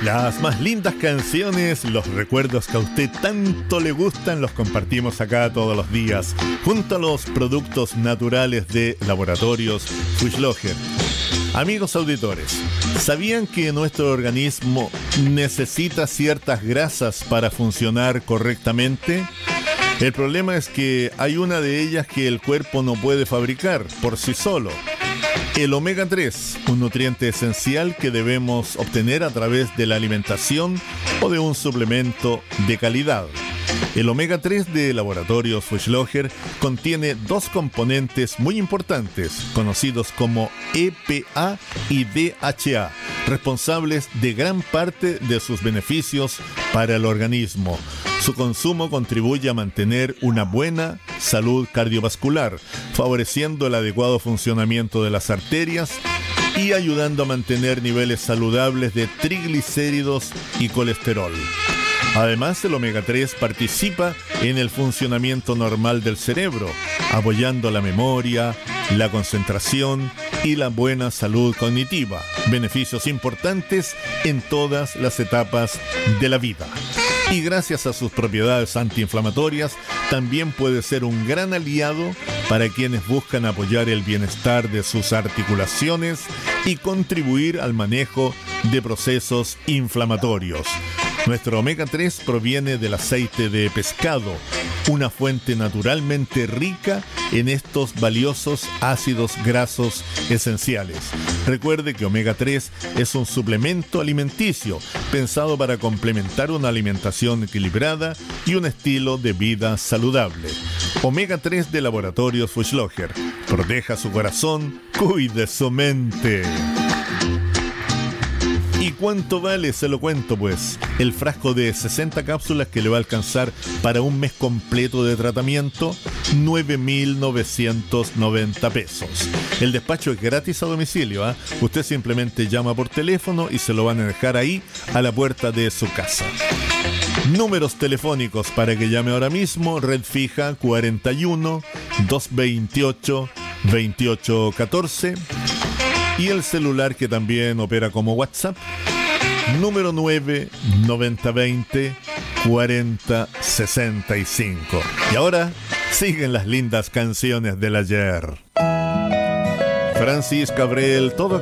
Las más lindas canciones, los recuerdos que a usted tanto le gustan, los compartimos acá todos los días, junto a los productos naturales de Laboratorios Fuchslocher. Amigos auditores, ¿sabían que nuestro organismo necesita ciertas grasas para funcionar correctamente? El problema es que hay una de ellas que el cuerpo no puede fabricar por sí solo. El omega 3, un nutriente esencial que debemos obtener a través de la alimentación o de un suplemento de calidad. El omega 3 de Laboratorios Fuchslocher contiene dos componentes muy importantes, conocidos como EPA y DHA, responsables de gran parte de sus beneficios para el organismo. Su consumo contribuye a mantener una buena salud cardiovascular, favoreciendo el adecuado funcionamiento de las arterias y ayudando a mantener niveles saludables de triglicéridos y colesterol. Además, el omega 3 participa en el funcionamiento normal del cerebro, apoyando la memoria, la concentración y la buena salud cognitiva, beneficios importantes en todas las etapas de la vida. Y gracias a sus propiedades antiinflamatorias, también puede ser un gran aliado para quienes buscan apoyar el bienestar de sus articulaciones y contribuir al manejo de procesos inflamatorios. Nuestro omega 3 proviene del aceite de pescado, una fuente naturalmente rica en estos valiosos ácidos grasos esenciales. Recuerde que omega 3 es un suplemento alimenticio pensado para complementar una alimentación equilibrada y un estilo de vida saludable. Omega 3 de Laboratorios Fuchslocher. Proteja su corazón, cuide su mente. ¿Y cuánto vale? Se lo cuento pues. El frasco de 60 cápsulas que le va a alcanzar para un mes completo de tratamiento, 9.990 pesos. El despacho es gratis a domicilio, ¿eh? Usted simplemente llama por teléfono y se lo van a dejar ahí a la puerta de su casa. Números telefónicos para que llame ahora mismo: red fija 41 228 2814. Y el celular que también opera como WhatsApp, número 9-9020 4065. Y ahora siguen las lindas canciones del ayer. Francis Cabrel, todo